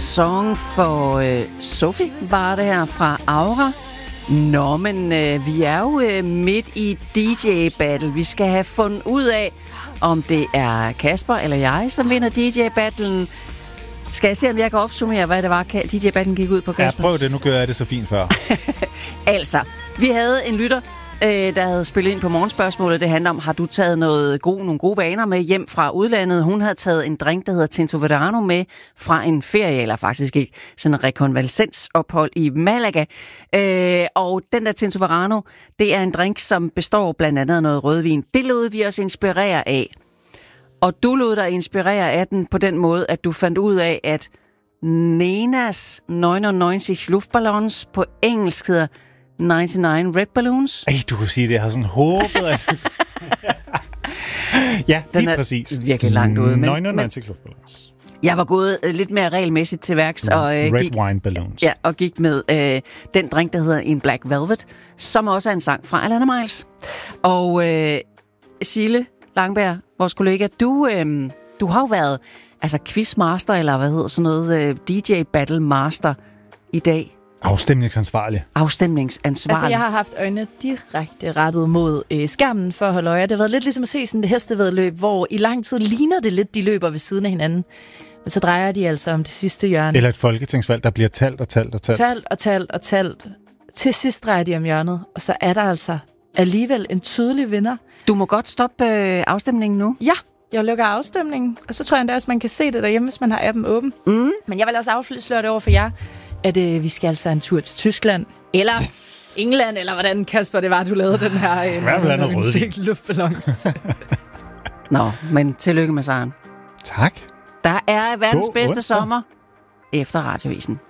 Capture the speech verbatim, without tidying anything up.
Song for øh, Sophie var det her fra Aura. Nå, men øh, vi er jo øh, midt i D J-battle. Vi skal have fundet ud af, om det er Kasper eller jeg, som vinder D J-battlen. Skal jeg se, om jeg kan opsummere, hvad det var, D J-battlen gik ud på, Kasper? Ja, prøv det. Nu gør jeg det så fint før. Altså, vi havde en lytter, øh, der havde spillet ind på morgenspørgsmålet. Det handler om, har du taget noget gode, nogle gode vaner med hjem fra udlandet? Hun havde taget en drink, der hedder Tinto Verano med fra en ferie, eller faktisk ikke, sådan en rekonvalescensophold i Malaga. Øh, og den der Tinto Verano, det er en drink, som består blandt andet af noget rødvin. Det lod vi os inspirere af. Og du lod dig inspirere af den på den måde, at du fandt ud af, at Nenas nioghalvfems Luftballons på engelsk hedder nioghalvfems Red Balloons. Ej, du kunne sige det. Jeg har sådan håbet, at... ja, den lige er præcis. Virkelig langt ude. Men, nioghalvfems Luftballons. Jeg var gået uh, lidt mere regelmæssigt til værks. Og, uh, Red gik, Wine Balloons. Ja, og gik med uh, den drink, der hedder en Black Velvet, som også er en sang fra Alana Miles. Og uh, Sille Langberg, vores kollega, du, øh, du har jo været altså quizmaster, eller hvad hedder sådan noget, øh, D J Battle Master i dag. Afstemningsansvarlig. Afstemningsansvarlig. Altså, jeg har haft øjnene direkte rettet mod øh, skærmen for at holde øje. Det har været lidt ligesom at se sådan et hestevæddeløb, hvor i lang tid ligner det lidt, de løber ved siden af hinanden. Men så drejer de altså om det sidste hjørne. Eller et folketingsvalg, der bliver talt og talt og talt. Talt og talt og talt. Til sidst drejer de om hjørnet, og så er der altså alligevel en tydelig vinder. Du må godt stoppe øh, afstemningen nu. Ja, jeg lukker afstemningen, og så tror jeg endda også, man kan se det derhjemme, hvis man har appen åben. Mm. Men jeg vil også afsløre det over for jer, at øh, vi skal altså en tur til Tyskland, eller yes. England, eller hvordan, Kasper, det var, du lavede den her øh, rødvin. Luftballons. Nå, men tillykke med sejren. Tak. Der er verdens God bedste onsdag. sommer efter Radioavisen.